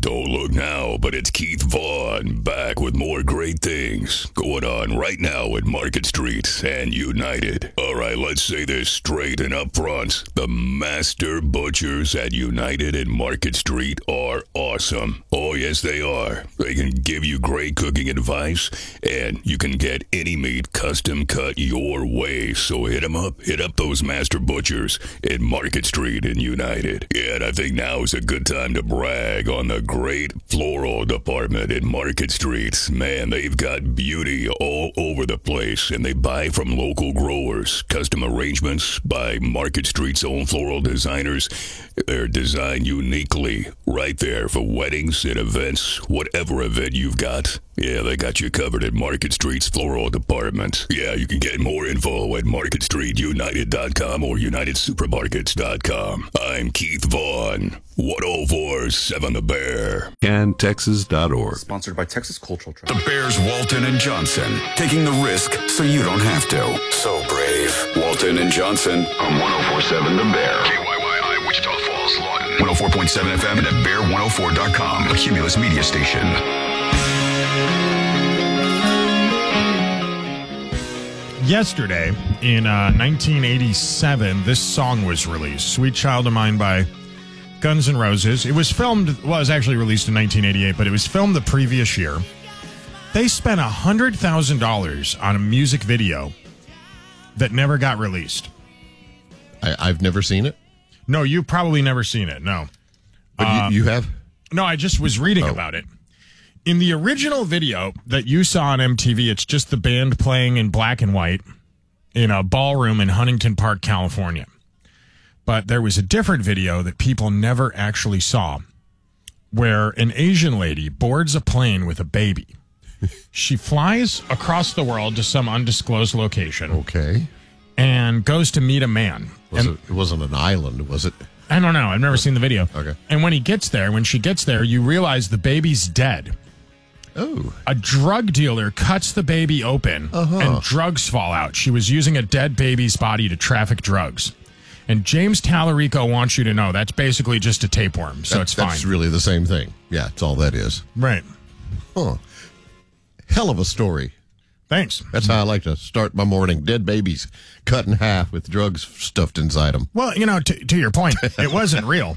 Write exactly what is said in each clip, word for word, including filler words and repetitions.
don't look now, but it's Keith Vaughn back with more great things going on right now at Market Street and United. All right, let's say this straight and up front. The master butchers at United and Market Street are awesome. Oh, yes, they are. They can give you great cooking advice, and you can get any meat custom cut your way. So hit them up. Hit up those master butchers at Market Street and United. Yeah, and I think now is a good time to brag on the great floral department at Market Street. Man, they've got beauty all over the place, and they buy from local growers. Custom arrangements by Market Street's own floral designers. They're designed uniquely right there for weddings and events, whatever event you've got. Yeah, they got you covered at Market Street's floral department. Yeah, you can get more info at market street united dot com or united supermarkets dot com. I'm Keith Vaughn, one oh four point seven The Bear. and texas dot org. Sponsored by Texas Cultural Trust. The Bears, Walton and Johnson, taking the risk so you don't have to. So brave. Walton and Johnson on one oh four point seven The Bear. K Y Y I, Wichita Falls, Lawton. one oh four point seven F M and at bear one oh four dot com, a Cumulus media station. Yesterday, in uh, nineteen eighty-seven, this song was released, Sweet Child of Mine by Guns N' Roses. It was filmed, well, it was actually released in nineteen eighty-eight, but it was filmed the previous year. They spent one hundred thousand dollars on a music video that never got released. I, I've never seen it. No, you've probably never seen it, no. But Uh, you, you have? No, I just was reading Oh. about it. In the original video that you saw on M T V, it's just the band playing in black and white in a ballroom in Huntington Park, California. But there was a different video that people never actually saw where an Asian lady boards a plane with a baby. She flies across the world to some undisclosed location Okay. and goes to meet a man. Was And- it, it wasn't an island, was it? I don't know. I've never seen the video. Okay. And when he gets there, when she gets there, you realize the baby's dead. Oh. A drug dealer cuts the baby open Uh-huh. and drugs fall out. She was using a dead baby's body to traffic drugs. And James Tallarico wants you to know that's basically just a tapeworm, so That- it's fine. That's really the same thing. Yeah, it's all that is. Right. Huh. Hell of a story. Thanks. That's how I like to start my morning. Dead babies cut in half with drugs stuffed inside them. Well, you know, to, to your point, it wasn't real.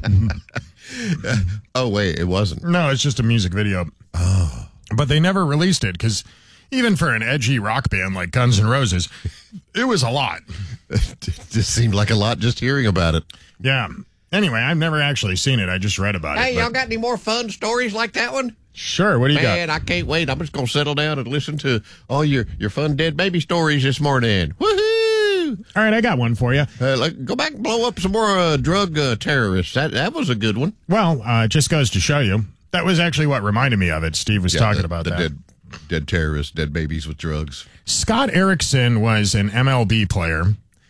Oh, wait, it wasn't. No, it's just a music video. Oh. But they never released it because even for an edgy rock band like Guns N' Roses, it was a lot. It just seemed like a lot just hearing about it. Yeah. Anyway, I've never actually seen it. I just read about Hey, it. y'all but- got any more fun stories like that one? Sure. What do you Man, got? I can't wait. I'm just going to settle down and listen to all your, your fun dead baby stories this morning. Woohoo! All right, I got one for you. Uh, like, go back and blow up some more uh, drug uh, terrorists. That that was a good one. Well, uh, it just goes to show you. That was actually what reminded me of it. Steve was talking the, about the that. dead, dead terrorists, dead babies with drugs. Scott Erickson was an M L B player,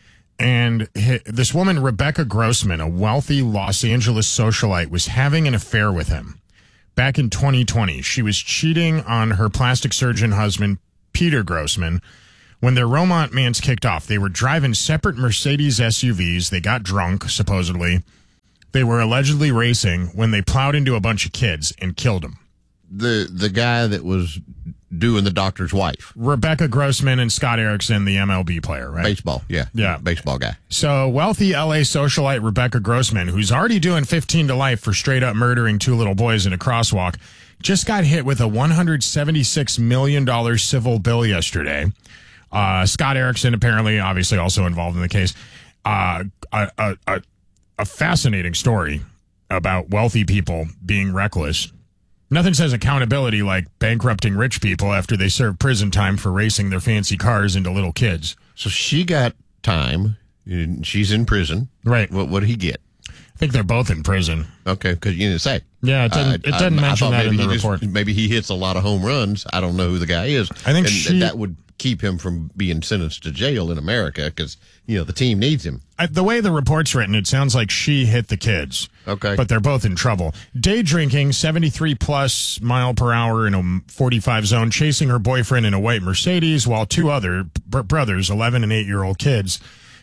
and hi this woman, Rebecca Grossman, a wealthy Los Angeles socialite, was having an affair with him. Back in twenty twenty, she was cheating on her plastic surgeon husband, Peter Grossman. When their romance kicked off, they were driving separate Mercedes S U Vs. They got drunk, supposedly. They were allegedly racing when they plowed into a bunch of kids and killed them. The the guy that was doing the doctor's wife. Rebecca Grossman and Scott Erickson, the M L B player, right? Baseball, yeah. Yeah. Baseball guy. So wealthy L A socialite Rebecca Grossman, who's already doing fifteen to life for straight up murdering two little boys in a crosswalk, just got hit with a one hundred seventy-six million dollars civil bill yesterday. Uh, Scott Erickson apparently, obviously also involved in the case. Uh, a, a, a, a fascinating story about wealthy people being reckless. Nothing says accountability like bankrupting rich people after they serve prison time for racing their fancy cars into little kids. So she got time. and She's in prison. Right. What what did he get? I think they're both in prison. Okay, because you didn't say. Yeah, it doesn't, it doesn't I, I mention thought that in maybe the he just- report. maybe he hits a lot of home runs. I don't know who the guy is. I think and she- that would keep him from being sentenced to jail in America because, you know, the team needs him. I, the way the report's written, it sounds like she hit the kids. Okay. But they're both in trouble. Day drinking, seventy-three plus mile per hour in a forty-five zone, chasing her boyfriend in a white Mercedes, while two other br- brothers, eleven and eight year old kids,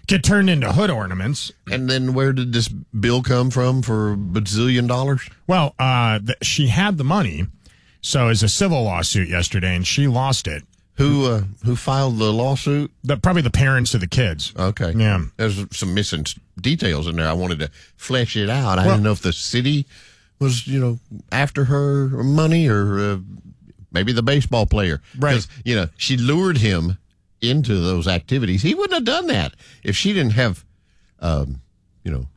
get turned into hood ornaments. And then where did this bill come from for a bazillion dollars? Well, uh, th- she had the money, so it's a civil lawsuit yesterday, and she lost it. Who uh, who filed the lawsuit? The, probably the parents of the kids. Okay. Yeah. There's some missing details in there. I wanted to flesh it out. I Well, didn't know if the city was, you know, after her money or uh, maybe the baseball player. Right. 'Cause, you know, she lured him into those activities. He wouldn't have done that if she didn't have, um, you know,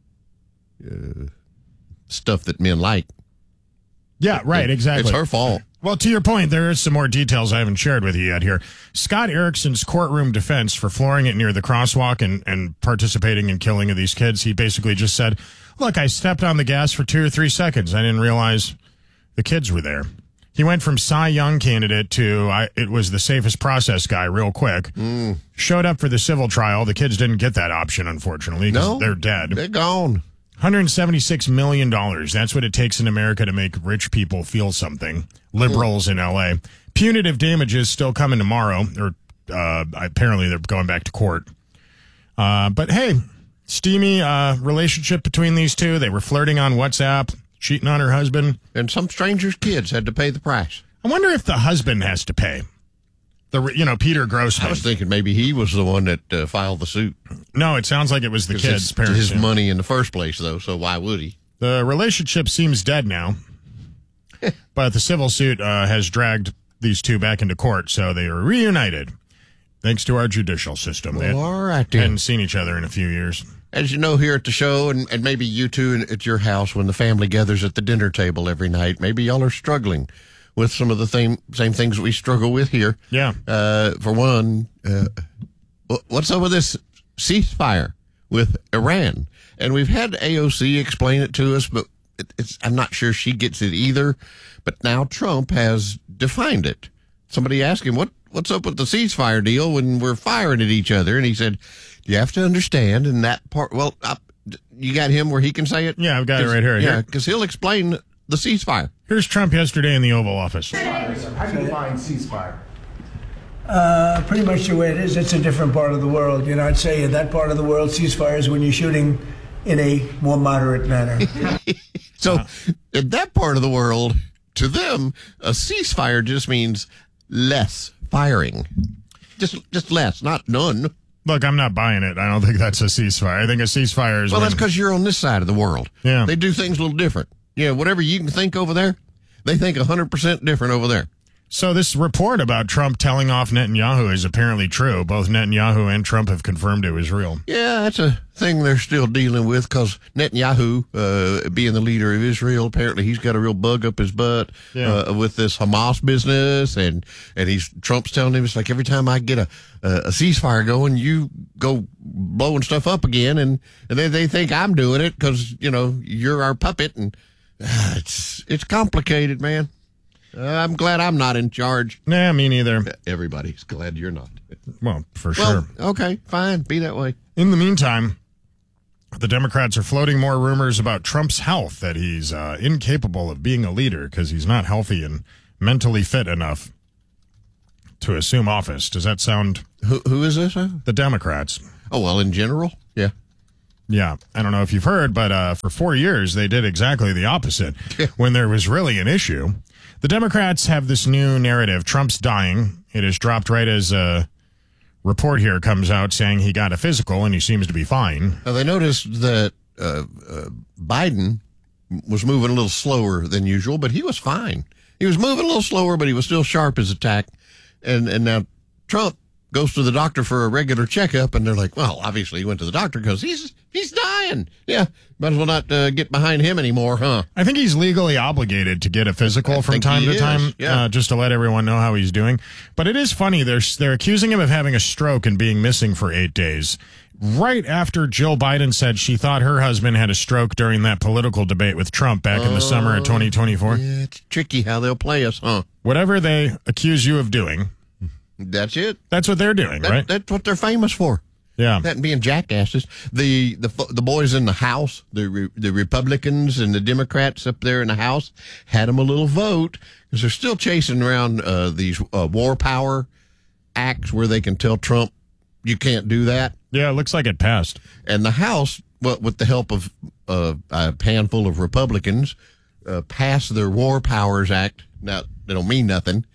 uh, stuff that men like. Yeah, right, exactly. It's her fault. Well, to your point, there is some more details I haven't shared with you yet here. Scott Erickson's courtroom defense for flooring it near the crosswalk and, and participating in killing of these kids, he basically just said, look, I stepped on the gas for two or three seconds. I didn't realize the kids were there. He went from Cy Young candidate to I, it was the safest process guy real quick. Mm. Showed up for the civil trial. The kids didn't get that option, unfortunately, because No, they're dead. They're gone. one hundred seventy-six million dollars. That's what it takes in America to make rich people feel something. Liberals in L A. Punitive damages still coming tomorrow, or uh, apparently they're going back to court. Uh, but hey, steamy uh, relationship between these two. They were flirting on WhatsApp, cheating on her husband. And some stranger's kids had to pay the price. I wonder if the husband has to pay. The you know Peter Grossman. I was thinking maybe he was the one that uh, filed the suit. No, it sounds like it was the 'Cause kids' it's parents. his yeah. money in the first place, though, so why would he? The relationship seems dead now, but the civil suit uh, has dragged these two back into court, so they are reunited, thanks to our judicial system. They Well, all right, then. hadn't seen each other in a few years. As you know, here at the show, and, and maybe you too at your house when the family gathers at the dinner table every night, maybe y'all are struggling with some of the same, same things we struggle with here. Yeah. Uh, for one, uh, what's up with this ceasefire with Iran? And we've had A O C explain it to us, but it, it's, I'm not sure she gets it either. But now Trump has defined it. Somebody asked him, what, what's up with the ceasefire deal when we're firing at each other? And he said, you have to understand in that part. Well, I, you got him where he can say it? Yeah, I've got it right here. Yeah, Here- because he'll explain the ceasefire. Here's Trump yesterday in the Oval Office. How do you define ceasefire? Uh, pretty much the way it is. It's a different part of the world. You know, I'd say in that part of the world, ceasefire is when you're shooting in a more moderate manner. So in that part of the world, to them, a ceasefire just means less firing. Just just less, not none. Look, I'm not buying it. I don't think that's a ceasefire. I think a ceasefire is Well, when- that's because you're on this side of the world. Yeah. They do things a little different. Yeah, whatever you can think over there, they think one hundred percent different over there. So this report about Trump telling off Netanyahu is apparently true. Both Netanyahu and Trump have confirmed it was real. Yeah, that's a thing they're still dealing with because Netanyahu, uh, being the leader of Israel, apparently he's got a real bug up his butt Yeah. uh, with this Hamas business, and and he's Trump's telling him it's like every time I get a a, a ceasefire going, you go blowing stuff up again, and and they they think I'm doing it because you know you're our puppet, and uh, it's it's complicated, man. Uh, I'm glad I'm not in charge. Nah, me neither. Everybody's glad you're not. Well, for Well, sure. okay, fine, be that way. In the meantime, the Democrats are floating more rumors about Trump's health, that he's uh, incapable of being a leader because he's not healthy and mentally fit enough to assume office. Does that sound... Who who is this? Huh? The Democrats. Oh well, in general, yeah. Yeah, I don't know if you've heard, but uh, for four years they did exactly the opposite. When there was really an issue, the Democrats have this new narrative. Trump's dying. It is dropped right as a report here comes out saying he got a physical and he seems to be fine. Now, they noticed that uh, uh, Biden was moving a little slower than usual, but he was fine. He was moving a little slower, but he was still sharp as a tack. And and now Trump goes to the doctor for a regular checkup, and they're like, well, obviously he went to the doctor because he's he's dying. Yeah, might as well not uh, get behind him anymore, huh? I think he's legally obligated to get a physical I from think time he to is, time, yeah. uh, just to let everyone know how he's doing. But it is funny. They're, they're accusing him of having a stroke and being missing for eight days. Right after Jill Biden said she thought her husband had a stroke during that political debate with Trump back in the summer of twenty twenty-four. Yeah, it's tricky how they'll play us, huh? Whatever they accuse you of doing, That's it. that's what they're doing, That, right? That's what they're famous for. Yeah. That and being jackasses. The the the boys in the House, the re, the Republicans and the Democrats up there in the House, had them a little vote because they're still chasing around uh, these uh, war power acts where they can tell Trump you can't do that. Yeah, it looks like it passed. And the House, well, with the help of uh, a handful of Republicans, uh, passed the War Powers Act. Now, they don't mean nothing.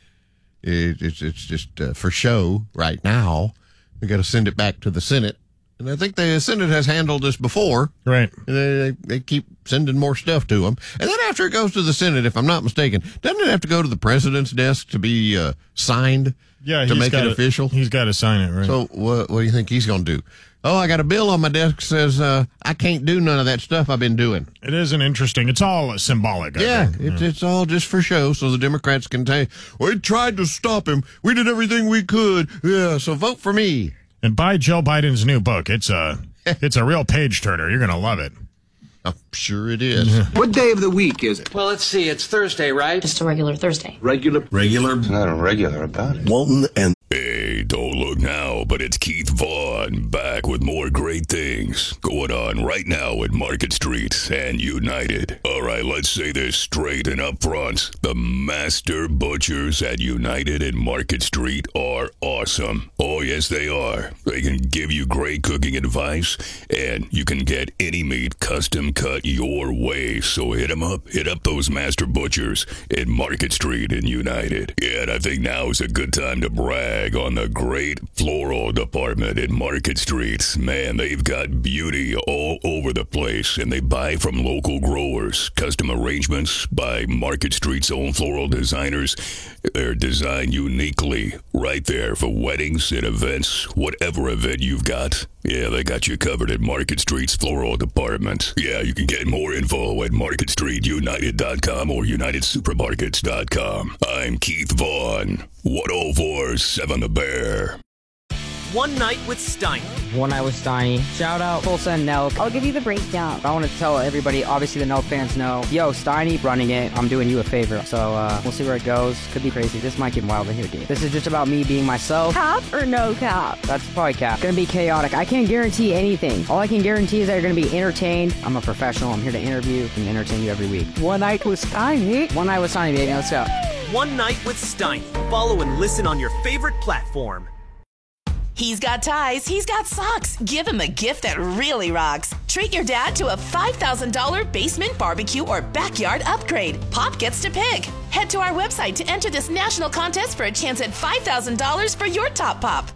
It, it's, it's just uh, for show right now. We got to send it back to the Senate. And I think the Senate has handled this before. Right. And they, they keep sending more stuff to them. And then after it goes to the Senate, if I'm not mistaken, doesn't it have to go to the president's desk to be uh, signed yeah, to he's make it gotta, official? He's got to sign it, right? So what, what do you think he's going to do? Oh, I got a bill on my desk that says uh, I can't do none of that stuff I've been doing. It isn't interesting. It's all symbolic. I Yeah, think. it's, yeah, it's all just for show so the Democrats can say, we tried to stop him. We did everything we could. Yeah, so vote for me. And buy Joe Biden's new book. It's a, it's a real page turner. You're going to love it. I'm sure it is. What day of the week is it? Well, let's see. It's Thursday, right? Just a regular Thursday. Regular. Regular. There's nothing regular about it. Walton and Hey, don't look now, but it's Keith Vaughn back with more great things going on right now at Market Street and United. All right, let's say this straight and up front. The master butchers at United and Market Street are awesome. Oh, yes, they are. They can give you great cooking advice, and you can get any meat custom cut your way. So hit them up. Hit up those master butchers at Market Street and United. Yeah, and I think now is a good time to brag on the great floral department in Market Street. Man, they've got beauty all over the place, and they buy from local growers. Custom arrangements by Market Street's own floral designers. They're designed uniquely right there for weddings and events, whatever event you've got. Yeah, they got you covered at Market Street's floral department. Yeah, you can get more info at market street united dot com or united supermarkets dot com. I'm Keith Vaughn, one oh four point seven The Bear. One Night with Steiny. One Night with Steiny. Shout out Full Send Nelk. I'll give you the breakdown. I want to tell everybody, obviously the Nelk fans know, yo, Steiny running it. I'm doing you a favor. So uh, we'll see where it goes. Could be crazy. This might get wild in here, dude. This is just about me being myself. Cap or no cap? That's probably cap. Gonna be chaotic. I can't guarantee anything. All I can guarantee is that you're gonna be entertained. I'm a professional. I'm here to interview and entertain you every week. One Night with Steiny. One Night with Steiny, baby. Let's go. One Night with Steiny. Follow and listen on your favorite platform. He's got ties, he's got socks. Give him a gift that really rocks. Treat your dad to a five thousand dollars basement barbecue or backyard upgrade. Pop gets to pick. Head to our website to enter this national contest for a chance at five thousand dollars for your top pop.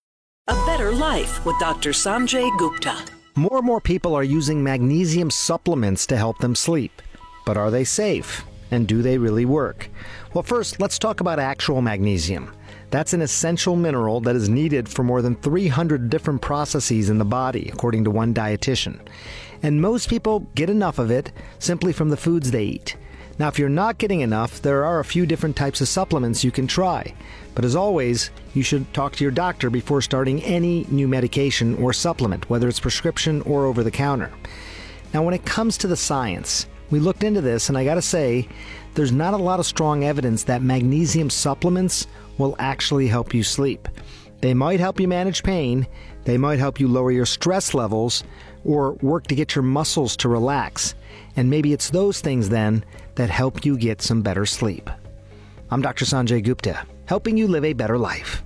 A better life with Doctor Sanjay Gupta. More and more people are using magnesium supplements to help them sleep. But are they safe? And do they really work? Well, first, let's talk about actual magnesium. That's an essential mineral that is needed for more than three hundred different processes in the body, according to one dietitian. And most people get enough of it simply from the foods they eat. Now, if you're not getting enough, there are a few different types of supplements you can try. But as always, you should talk to your doctor before starting any new medication or supplement, whether it's prescription or over the counter. Now, when it comes to the science, we looked into this, and I gotta say, there's not a lot of strong evidence that magnesium supplements will actually help you sleep. They might help you manage pain, they might help you lower your stress levels, or work to get your muscles to relax. And maybe it's those things then that help you get some better sleep. I'm Doctor Sanjay Gupta, helping you live a better life.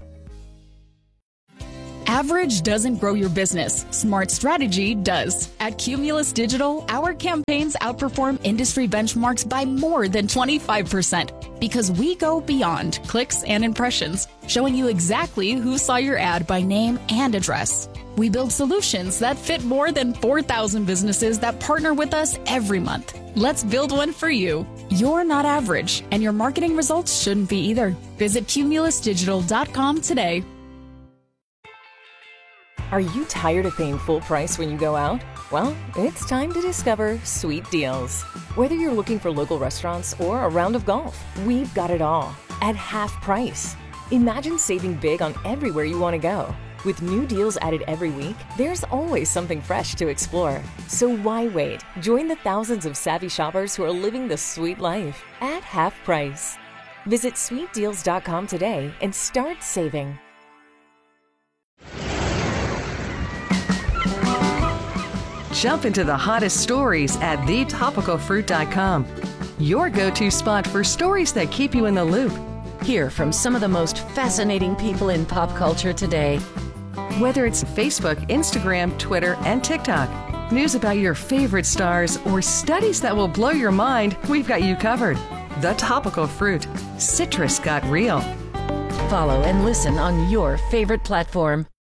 Average doesn't grow your business. Smart strategy does. At Cumulus Digital, our campaigns outperform industry benchmarks by more than twenty-five percent because we go beyond clicks and impressions, showing you exactly who saw your ad by name and address. We build solutions that fit more than four thousand businesses that partner with us every month. Let's build one for you. You're not average, and your marketing results shouldn't be either. Visit cumulus digital dot com today. Are you tired of paying full price when you go out? Well, it's time to discover Sweet Deals. Whether you're looking for local restaurants or a round of golf, we've got it all at half price. Imagine saving big on everywhere you want to go. With new deals added every week, there's always something fresh to explore. So why wait? Join the thousands of savvy shoppers who are living the sweet life at half price. Visit sweet deals dot com today and start saving. Jump into the hottest stories at the topical fruit dot com. Your go-to spot for stories that keep you in the loop. Hear from some of the most fascinating people in pop culture today. Whether it's Facebook, Instagram, Twitter, and TikTok, news about your favorite stars, or studies that will blow your mind, we've got you covered. The Topical Fruit. Citrus got real. Follow and listen on your favorite platform.